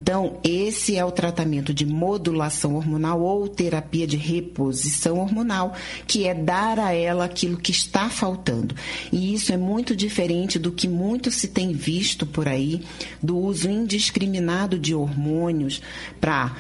Então, esse é o tratamento de modulação hormonal ou terapia de reposição hormonal, que é dar a ela aquilo que está faltando. E isso é muito diferente do que muito se tem visto por aí, do uso indiscriminado de hormônios para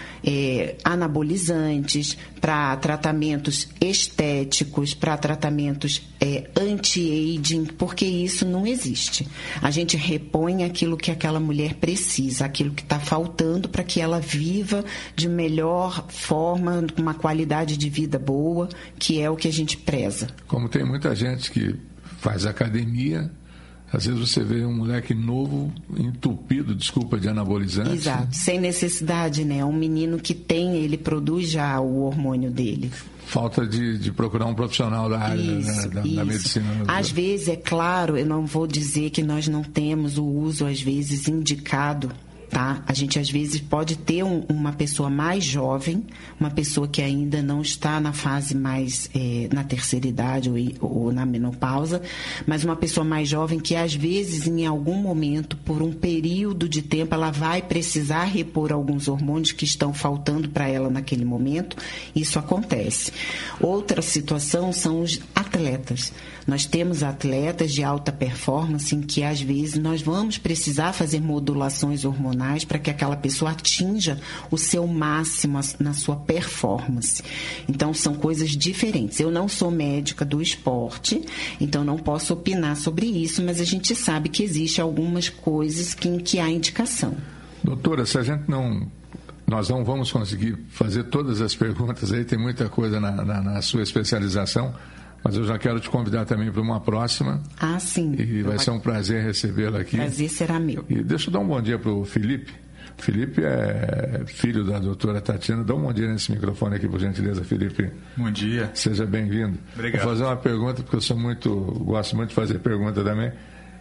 anabolizantes, para tratamentos estéticos, para tratamentos anti-aging, porque isso não existe. A gente repõe aquilo que aquela mulher precisa, aquilo que está faltando para que ela viva de melhor forma, com uma qualidade de vida boa, que é o que a gente preza. Como tem muita gente que faz academia, às vezes você vê um moleque novo, entupido, de anabolizante. Exato, sem necessidade, né? Um menino que ele produz já o hormônio dele. Falta de procurar um profissional da área da medicina. Às vezes, é claro, eu não vou dizer que nós não temos o uso, às vezes, indicado, tá? A gente, às vezes, pode ter uma pessoa mais jovem, uma pessoa que ainda não está na fase mais, na terceira idade ou na menopausa, mas uma pessoa mais jovem que, às vezes, em algum momento, por um período de tempo, ela vai precisar repor alguns hormônios que estão faltando para ela naquele momento. Isso acontece. Outra situação são os atletas. Nós temos atletas de alta performance em que, às vezes, nós vamos precisar fazer modulações hormonais para que aquela pessoa atinja o seu máximo na sua performance. Então, são coisas diferentes. Eu não sou médica do esporte, então não posso opinar sobre isso, mas a gente sabe que existe algumas coisas em que há indicação. Doutora, se a gente nós não vamos conseguir fazer todas as perguntas aí, tem muita coisa na sua especialização, mas eu já quero te convidar também para uma próxima. Ah, sim. E vai ser um prazer recebê-lo aqui. Prazer será meu. E deixa eu dar um bom dia para o Felipe. Felipe é filho da doutora Tatiana. Dá um bom dia nesse microfone aqui, por gentileza, Felipe. Bom dia. Seja bem-vindo. Obrigado. Vou fazer uma pergunta, porque eu gosto muito de fazer pergunta também.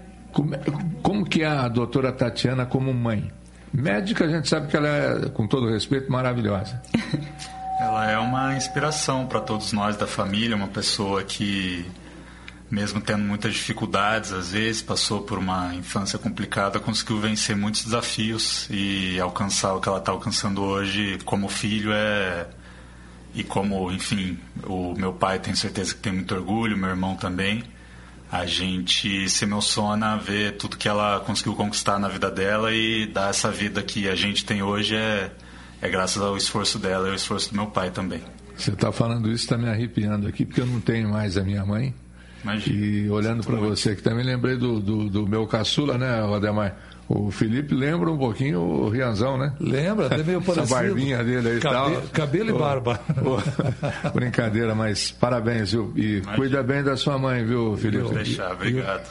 Como que é a doutora Tatiana como mãe? Médica, a gente sabe que ela é, com todo respeito, maravilhosa. Ela é uma inspiração para todos nós da família, uma pessoa que, mesmo tendo muitas dificuldades, às vezes passou por uma infância complicada, conseguiu vencer muitos desafios e alcançar o que ela está alcançando hoje como filho e como, enfim, o meu pai tenho certeza que tem muito orgulho, meu irmão também. A gente se emociona ver tudo que ela conseguiu conquistar na vida dela e dar essa vida que a gente tem hoje é graças ao esforço dela e ao esforço do meu pai também. Você está falando isso, está me arrepiando aqui, porque eu não tenho mais a minha mãe. Imagina. E olhando para você, que também lembrei do meu caçula, né, Ademar? O Felipe lembra um pouquinho o Rianzão, né? Lembra, até meio parecido. Essa barbinha dele aí e tal. Cabelo e barba. Brincadeira, mas parabéns, viu? E cuida bem da sua mãe, viu, Felipe? Vou deixar, obrigado.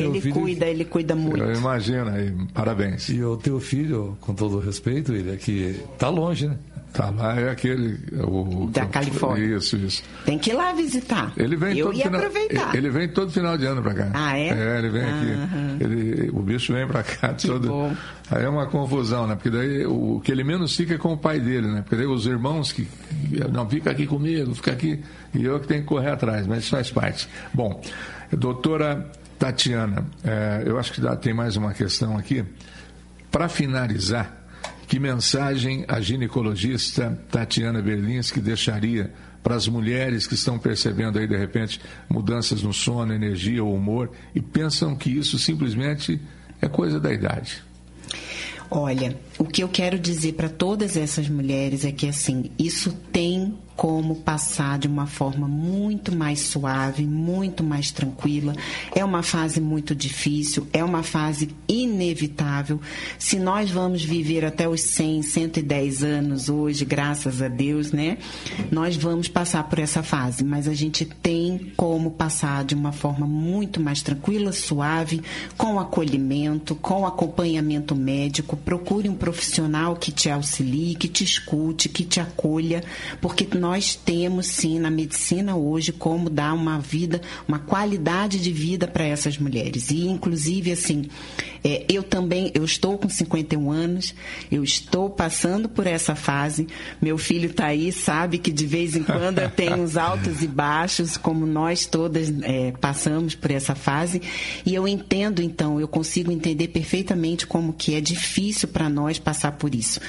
Ele cuida muito. Eu imagino aí, parabéns. E o teu filho, com todo o respeito, ele é que tá longe, né? Tá lá, é aquele... da Califórnia. Isso. Tem que ir lá visitar. Eu ia aproveitar. Ele vem todo final de ano pra cá. Ah, é? É, ele vem aqui. O bicho vem pra cá todo. Bom. Aí é uma confusão, né? Porque daí o que ele menos fica é com o pai dele, né? Porque daí os irmãos que... Não, fica aqui comigo, fica aqui. E eu que tenho que correr atrás, mas isso faz parte. Bom, doutora Tatiana, eu acho que tem mais uma questão aqui. Para finalizar, que mensagem a ginecologista Tatiana Berlinski deixaria para as mulheres que estão percebendo aí, de repente, mudanças no sono, energia ou humor e pensam que isso simplesmente é coisa da idade? Olha, o que eu quero dizer para todas essas mulheres é que, assim, isso tem como passar de uma forma muito mais suave, muito mais tranquila. É uma fase muito difícil, é uma fase inevitável. Se nós vamos viver até os 100, 110 anos hoje, graças a Deus, né? Nós vamos passar por essa fase, mas a gente tem como passar de uma forma muito mais tranquila, suave, com acolhimento, com acompanhamento médico. Procure um profissional que te auxilie, que te escute, que te acolha, porque nós temos sim na medicina hoje como dar uma vida, uma qualidade de vida para essas mulheres. E inclusive assim, eu estou com 51 anos, eu estou passando por essa fase, meu filho está aí, sabe que de vez em quando eu tenho uns altos e baixos, como nós todas passamos por essa fase, e eu entendo então, eu consigo entender perfeitamente como que é difícil para nós passar por isso.